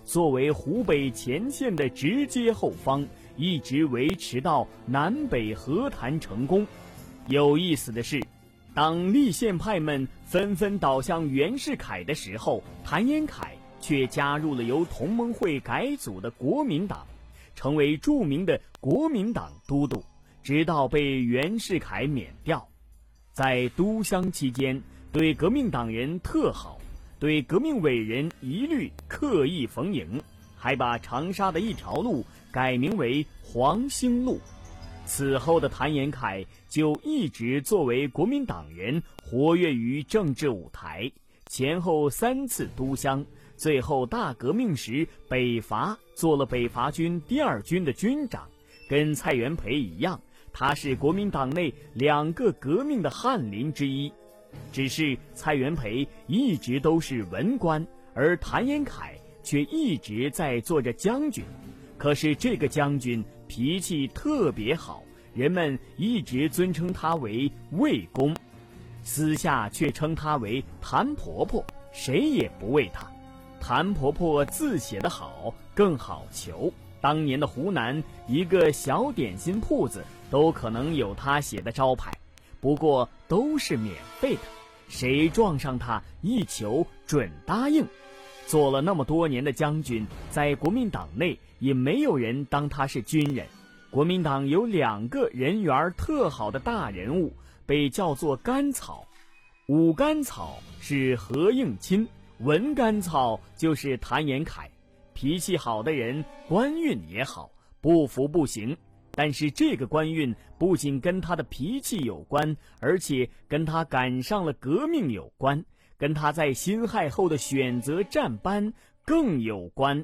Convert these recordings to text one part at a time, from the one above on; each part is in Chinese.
作为湖北前线的直接后方，一直维持到南北和谈成功。有意思的是，当立宪派们纷纷倒向袁世凯的时候，谭延闿却加入了由同盟会改组的国民党，成为著名的国民党都督，直到被袁世凯免掉。在都乡期间，对革命党人特好，对革命伟人一律刻意逢迎，还把长沙的一条路改名为黄兴路。此后的谭延闿就一直作为国民党人活跃于政治舞台，前后3次都乡，最后大革命时北伐，做了北伐军第2军的军长。跟蔡元培一样，他是国民党内2个革命的翰林之一。只是蔡元培一直都是文官，而谭延闿却一直在做着将军。可是这个将军脾气特别好，人们一直尊称他为魏公，私下却称他为谭婆婆，谁也不为他。谭婆婆字写得好，更好求，当年的湖南一个小点心铺子都可能有他写的招牌，不过都是免费的，谁撞上他一求准答应。做了那么多年的将军，在国民党内也没有人当他是军人。国民党有2个人缘特好的大人物，被叫做甘草。武甘草是何应钦，文甘草就是谭延闿。脾气好的人官运也好，不服不行。但是这个官运不仅跟他的脾气有关，而且跟他赶上了革命有关，跟他在辛亥后的选择站班更有关。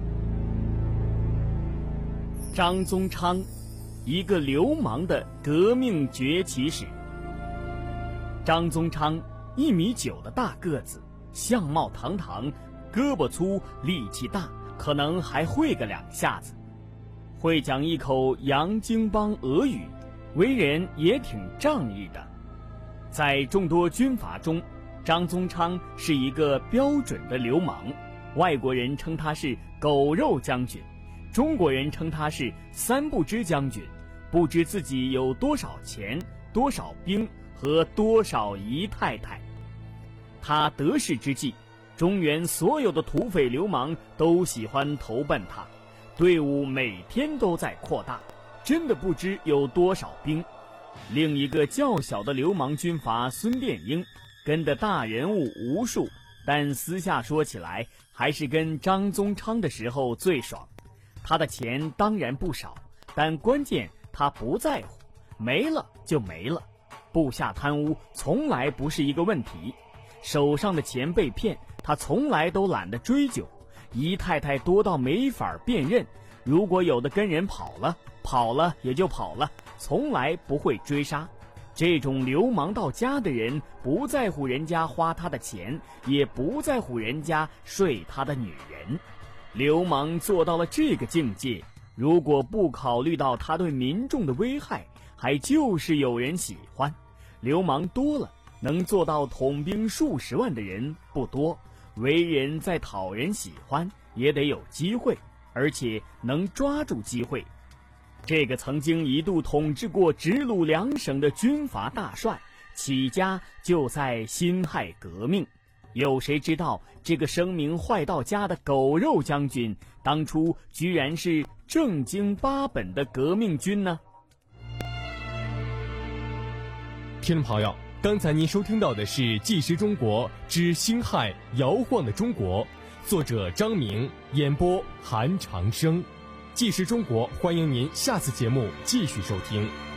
张宗昌，一个流氓的革命崛起史。张宗昌1.9米的大个子，相貌堂堂，胳膊粗，力气大，可能还会个2下子，会讲一口洋泾浜俄语，为人也挺仗义的。在众多军阀中，张宗昌是一个标准的流氓，外国人称他是狗肉将军，中国人称他是3不知将军，不知自己有多少钱、多少兵和多少姨太太。他得势之际，中原所有的土匪流氓都喜欢投奔他，队伍每天都在扩大，真的不知有多少兵。另一个较小的流氓军阀孙殿英，跟的大人物无数，但私下说起来还是跟张宗昌的时候最爽。他的钱当然不少，但关键他不在乎，没了就没了。部下贪污从来不是一个问题，手上的钱被骗，他从来都懒得追究。姨太太多到没法辨认，如果有的跟人跑了也就跑了，从来不会追杀。这种流氓到家的人，不在乎人家花他的钱，也不在乎人家睡他的女人。流氓做到了这个境界，如果不考虑到他对民众的危害，还就是有人喜欢。流氓多了，能做到统兵数十万的人不多，为人再讨人喜欢也得有机会，而且能抓住机会。这个曾经一度统治过直鲁2省的军阀大帅，起家就在辛亥革命。有谁知道这个声名坏到家的狗肉将军，当初居然是正经8本的革命军呢？ 听众朋友，刚才您收听到的是《纪实中国之辛亥摇晃的中国》，作者张明，演播韩长生。纪实中国，欢迎您下次节目继续收听。